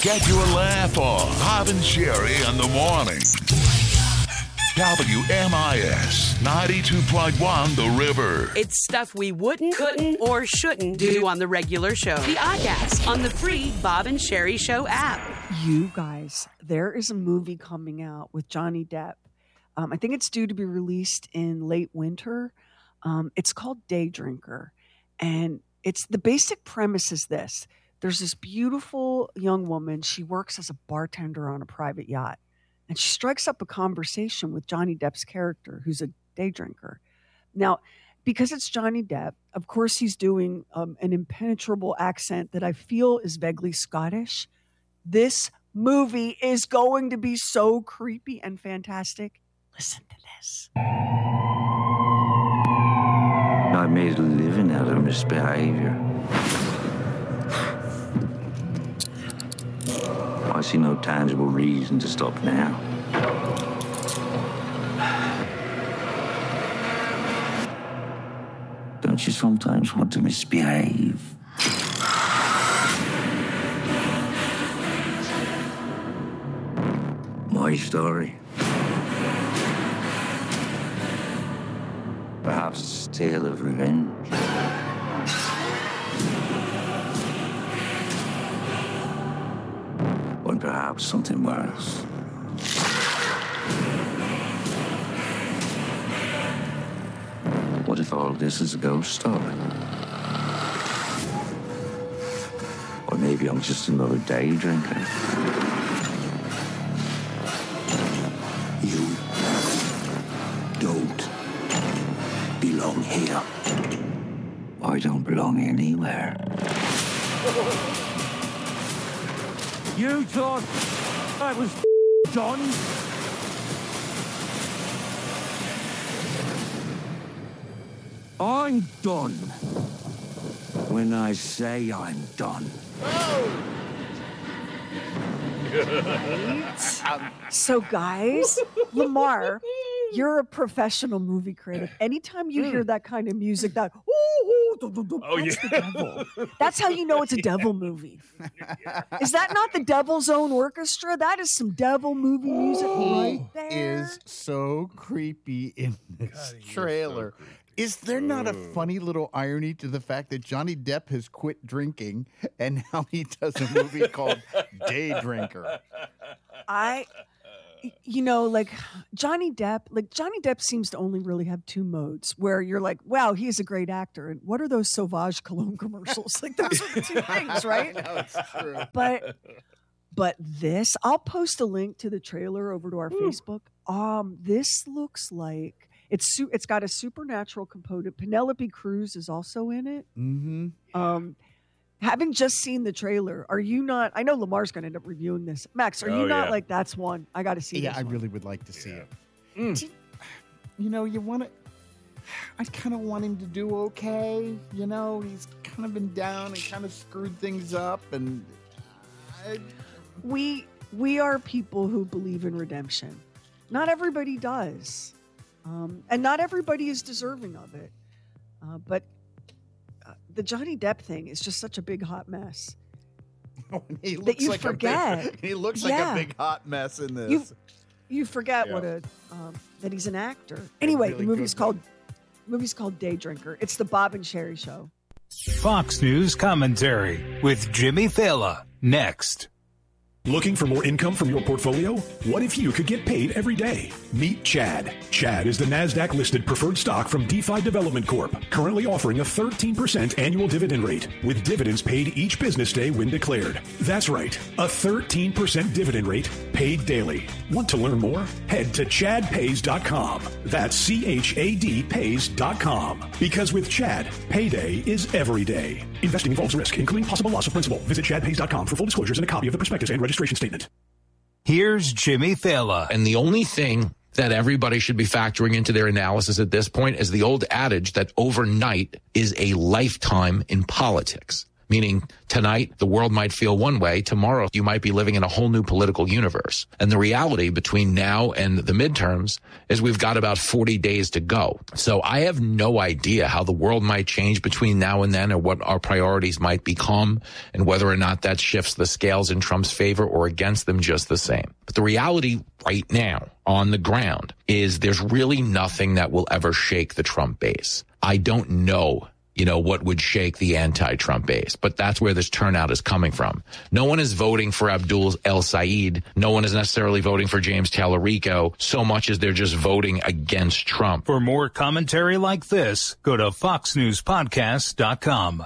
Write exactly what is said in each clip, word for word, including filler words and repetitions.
Get your laugh on. Bob and Sherry in the morning. W M I S ninety-two point one The River. It's stuff we wouldn't, couldn't, or shouldn't do on the regular show. The Oddcast on the free Bob and Sherry Show app. You guys, there is a movie coming out with Johnny Depp. Um, I think it's due to be released in late winter. Um, it's called Day Drinker. And it's the basic premise is this. There's this beautiful young woman. She works as a bartender on a private yacht. And she strikes up a conversation with Johnny Depp's character, who's a day drinker. Now, because it's Johnny Depp, of course, he's doing um, an impenetrable accent that I feel is vaguely Scottish. This movie is going to be so creepy and fantastic. Listen to this. I made a living out of misbehavior. I see no tangible reason to stop now. Don't you sometimes want to misbehave? My story. Perhaps it's a tale of revenge. Or perhaps something worse. What if all this is a ghost story? Or maybe I'm just another day drinker. You don't belong here. I don't belong anywhere. You thought I was done? I'm done. When I say I'm done. um, so, guys, Lamar, you're a professional movie critic. Anytime you hear that kind of music, that ooh, ooh, do, do, do, Oh, that's yeah. the devil. That's how you know it's a devil movie. Is that not the Devil's Own Orchestra? That is some devil movie music right there. Is so creepy in this God, he is trailer. so creepy. Is there not a funny little irony to the fact that Johnny Depp has quit drinking and now he does a movie called Day Drinker? I, you know, like Johnny Depp, like Johnny Depp seems to only really have two modes where you're like, wow, he is a great actor. And what are those Sauvage Cologne commercials? Like those are the two things, right? No, it's true. But, but this, I'll post a link to the trailer over to our Facebook. Um, this looks like it's su- it's got a supernatural component. Penelope Cruz is also in it. Mm-hmm. Um, having just seen the trailer, are you not? I know Lamar's going to end up reviewing this. Max, are you Oh, not yeah. like that's one I got to see? Yeah, this I one. really would like to see Yeah. it. Mm. Do- You know, you want to. I kind of want him to do okay. You know, he's kind of been down and kind of screwed things up, and I, We we are people who believe in redemption. Not everybody does, um, and not everybody is deserving of it. Uh, but uh, the Johnny Depp thing is just such a big hot mess. he looks you like forget. A big, he looks Yeah. like a big hot mess in this. You you forget Yeah. what a um, that he's an actor. Anyway, really the movie's good called movie's called Day Drinker. It's the Bob and Sherry Show. Fox News commentary with Jimmy Fallon next. Looking for more income from your portfolio? What if you could get paid every day? Meet Chad. Chad is the NASDAQ-listed preferred stock from DeFi Development Corp, currently offering a thirteen percent annual dividend rate, with dividends paid each business day when declared. That's right, a thirteen percent dividend rate paid daily. Want to learn more? Head to chad pays dot com. That's C H A D pays dot com. Because with Chad, payday is every day. Investing involves risk, including possible loss of principal. Visit chad pays dot com for full disclosures and a copy of the prospectus and registration statement. Here's Jimmy Fallon. And the only thing that everybody should be factoring into their analysis at this point is the old adage that overnight is a lifetime in politics. meaning tonight the world might feel one way. Tomorrow you might be living in a whole new political universe. And the reality between now and the midterms is we've got about forty days to go. So I have no idea how the world might change between now and then, or what our priorities might become, and whether or not that shifts the scales in Trump's favor or against them just the same. But the reality right now on the ground is there's really nothing that will ever shake the Trump base. I don't know, you know, what would shake the anti-Trump base, but that's where this turnout is coming from. No one is voting for Abdul El-Sayed. No one is necessarily voting for James Tallarico so much as they're just voting against Trump. For more commentary like this, go to fox news podcast dot com.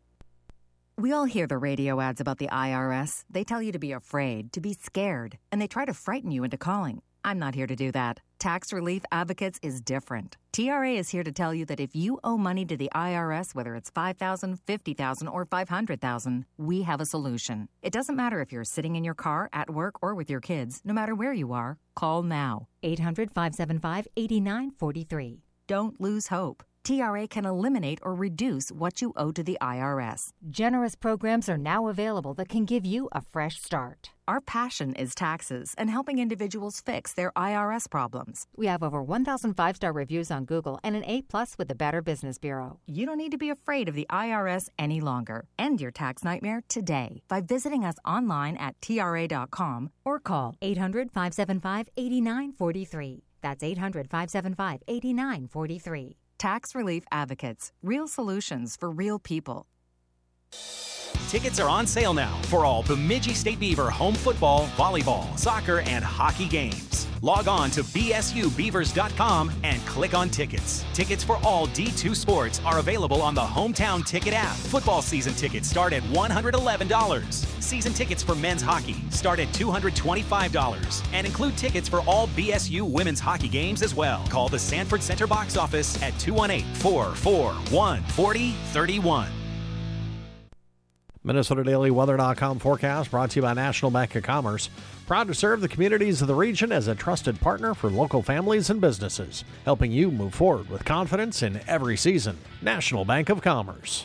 We all hear the radio ads about the I R S. They tell you to be afraid, to be scared, and they try to frighten you into calling. I'm not here to do that. Tax Relief Advocates is different. T R A is here to tell you that if you owe money to the I R S, whether it's five thousand dollars, fifty thousand dollars, or five hundred thousand dollars, we have a solution. It doesn't matter if you're sitting in your car, at work, or with your kids. No matter where you are, call now. eight hundred, five seven five, eight nine four three. Don't lose hope. T R A can eliminate or reduce what you owe to the I R S. Generous programs are now available that can give you a fresh start. Our passion is taxes and helping individuals fix their I R S problems. We have over one thousand five-star reviews on Google and an A-plus with the Better Business Bureau. You don't need to be afraid of the I R S any longer. End your tax nightmare today by visiting us online at T R A dot com or call eight hundred, five seven five, eight nine four three. That's eight hundred, five seven five, eight nine four three. Tax Relief Advocates. Real solutions for real people. Tickets are on sale now for all Bemidji State Beaver home football, volleyball, soccer, and hockey games. Log on to B S U beavers dot com and click on tickets. Tickets for all D two sports are available on the Hometown Ticket app. Football season tickets start at one hundred eleven dollars. Season tickets for men's hockey start at two hundred twenty-five dollars and include tickets for all B S U women's hockey games as well. Call the Sanford Center box office at two one eight, four four one, four zero three one. Minnesota Daily Weather dot com forecast brought to you by National Bank of Commerce. Proud to serve the communities of the region as a trusted partner for local families and businesses, helping you move forward with confidence in every season. National Bank of Commerce.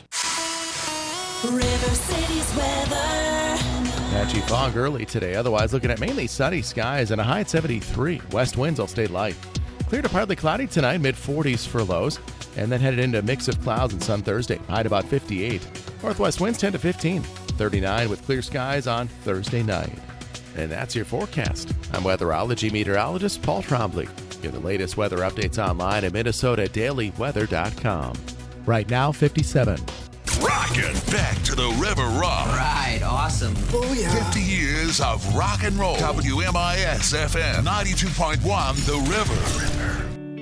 River City's weather. Patchy fog early today, otherwise looking at mainly sunny skies and a high at seventy-three. West winds will stay light. Clear to partly cloudy tonight, mid forties for lows, and then headed into a mix of clouds and sun Thursday, high at about fifty-eight. Northwest winds ten to fifteen, thirty-nine with clear skies on Thursday night. And that's your forecast. I'm weatherology meteorologist Paul Trombley. Get the latest weather updates online at Minnesota Daily Weather dot com. Right now, fifty-seven. Rockin' back to the River Rock. Right, awesome. Oh, yeah. fifty years of rock and roll. W M I S F M ninety-two point one, The River.